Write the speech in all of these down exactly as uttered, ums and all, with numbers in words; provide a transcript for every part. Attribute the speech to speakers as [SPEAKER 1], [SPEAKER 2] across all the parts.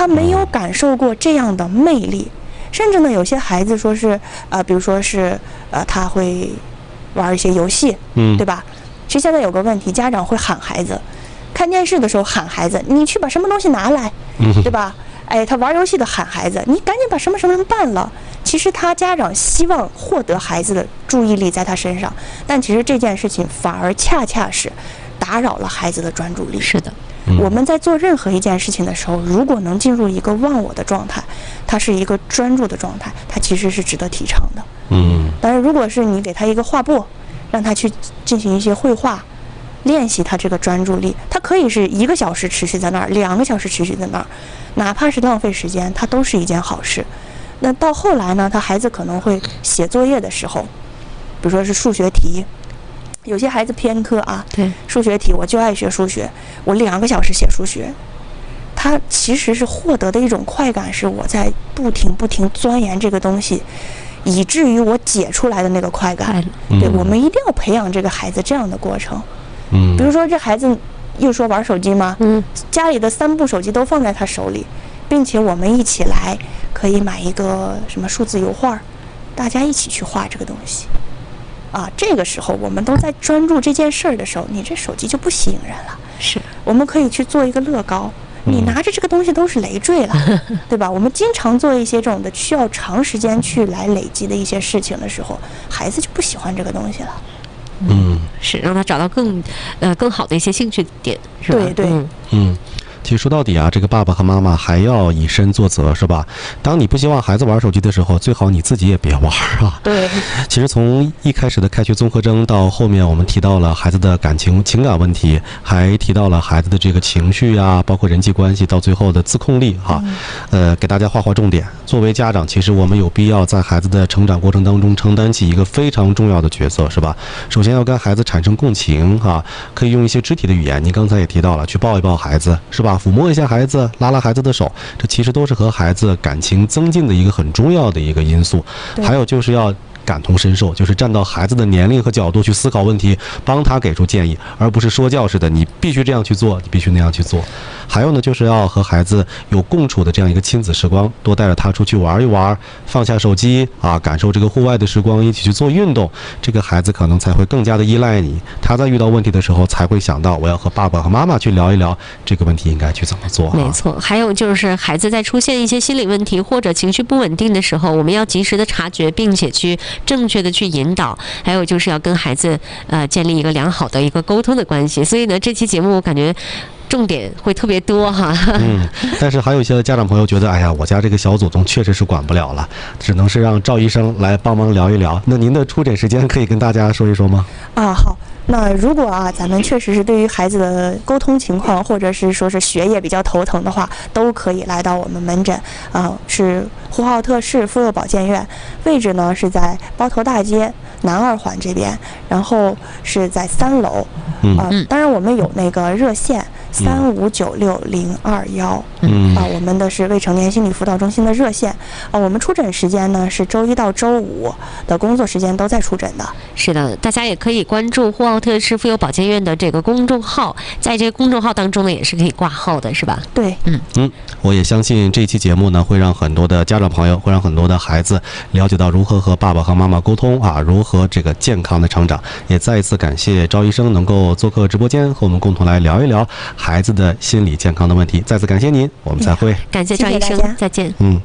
[SPEAKER 1] 他没有感受过这样的魅力。甚至呢，有些孩子说是呃，比如说是呃，他会玩一些游戏，嗯，对吧？其实现在有个问题，家长会喊孩子，看电视的时候喊孩子，你去把什么东西拿来，对吧？哎，他玩游戏的喊孩子，你赶紧把什么什么办了。其实他家长希望获得孩子的注意力在他身上，但其实这件事情反而恰恰是打扰了孩子的专注力。
[SPEAKER 2] 是的。
[SPEAKER 1] 我们在做任何一件事情的时候，如果能进入一个忘我的状态，它是一个专注的状态，它其实是值得提倡的。嗯，当然，如果是你给他一个画布，让他去进行一些绘画，练习他这个专注力，他可以是一个小时持续在那儿，两个小时持续在那儿，哪怕是浪费时间，它都是一件好事。那到后来呢，他孩子可能会写作业的时候，比如说是数学题。有些孩子偏科啊，对，数学题我就爱学数学，我两个小时写数学，他其实是获得的一种快感，是我在不停不停钻研这个东西，以至于我解出来的那个快感。嗯、对，我们一定要培养这个孩子这样的过程。嗯，比如说这孩子又说玩手机吗？嗯，家里的三部手机都放在他手里，并且我们一起来可以买一个什么数字油画，大家一起去画这个东西。啊，这个时候我们都在专注这件事儿的时候，你这手机就不吸引人了。是，我们可以去做一个乐高，你拿着这个东西都是累赘了，嗯、对吧？我们经常做一些这种的需要长时间去来累积的一些事情的时候，孩子就不喜欢这个东西了。
[SPEAKER 2] 嗯，是让他找到更呃更好的一些兴趣点，是吧？
[SPEAKER 1] 对对，
[SPEAKER 3] 嗯。嗯其实说到底啊，这个爸爸和妈妈还要以身作则，是吧？当你不希望孩子玩手机的时候，最好你自己也别玩啊。
[SPEAKER 1] 对。
[SPEAKER 3] 其实从一开始的开学综合征到后面，我们提到了孩子的感情情感问题，还提到了孩子的这个情绪啊，包括人际关系，到最后的自控力哈、啊。呃，给大家划划重点。作为家长，其实我们有必要在孩子的成长过程当中承担起一个非常重要的角色，是吧？首先要跟孩子产生共情啊，可以用一些肢体的语言，您刚才也提到了，去抱一抱孩子，是吧？抚摸一下孩子，拉拉孩子的手，这其实都是和孩子感情增进的一个很重要的一个因素。还有就是要感同身受，就是站到孩子的年龄和角度去思考问题，帮他给出建议，而不是说教似的，你必须这样去做，你必须那样去做。还有呢，就是要和孩子有共处的这样一个亲子时光，多带着他出去玩一玩，放下手机啊，感受这个户外的时光，一起去做运动，这个孩子可能才会更加的依赖你。他在遇到问题的时候，才会想到我要和爸爸和妈妈去聊一聊这个问题应该去怎么做、啊。
[SPEAKER 2] 没错，还有就是孩子在出现一些心理问题或者情绪不稳定的时候，我们要及时的察觉，并且去正确的去引导。还有就是要跟孩子呃建立一个良好的一个沟通的关系。所以呢，这期节目我感觉重点会特别多哈。
[SPEAKER 3] 嗯，但是还有一些家长朋友觉得，哎呀，我家这个小祖宗确实是管不了了，只能是让赵医生来帮忙聊一聊。那您的出诊时间可以跟大家说一说吗？
[SPEAKER 1] 啊，好。那如果啊，咱们确实是对于孩子的沟通情况，或者是说是学业比较头疼的话，都可以来到我们门诊啊、呃，是呼和浩特市妇幼保健院，位置呢是在包头大街南二环这边，然后是在三楼。嗯、呃，当然我们有那个热线三五九六零二幺，嗯啊，我们的是未成年心理辅导中心的热线啊、呃，我们出诊时间呢是周一到周五的工作时间都在出诊的。
[SPEAKER 2] 是的，大家也可以关注呼和浩特市妇幼保健院的这个公众号，在这个公众号当中呢也是可以挂号的，是吧？
[SPEAKER 1] 对，
[SPEAKER 3] 嗯嗯，我也相信这一期节目呢会让很多的家长朋友，会让很多的孩子了解到如何和爸爸和妈妈沟通啊，如何这个健康的成长。也再一次感谢赵医生能够做客直播间，和我们共同来聊一聊孩子的心理健康的问题。再次感谢您，我们再会。
[SPEAKER 2] 感谢赵医生，再见。
[SPEAKER 3] 嗯。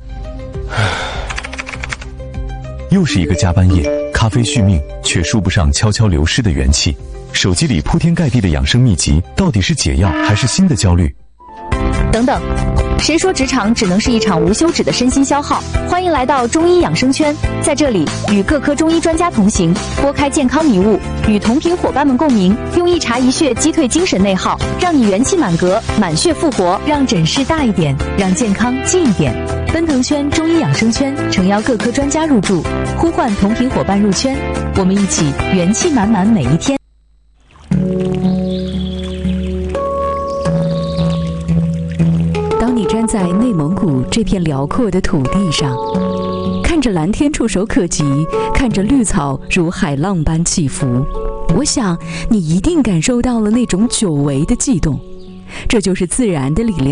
[SPEAKER 4] 又是一个加班夜，咖啡续命，却说不上悄悄流失的元气。手机里铺天盖地的养生秘籍，到底是解药还是新的焦虑？
[SPEAKER 5] 等等，谁说职场只能是一场无休止的身心消耗？欢迎来到中医养生圈，在这里与各科中医专家同行，拨开健康迷雾，与同频伙伴们共鸣，用一茶一穴击退精神内耗，让你元气满格，满血复活，让诊室大一点，让健康近一点。奔腾圈中医养生圈诚邀各科专家入驻，呼唤同频伙伴入圈，我们一起元气满满每一天。
[SPEAKER 6] 当你站在内蒙古这片辽阔的土地上，看着蓝天触手可及，看着绿草如海浪般起伏，我想你一定感受到了那种久违的悸动，这就是自然的力量。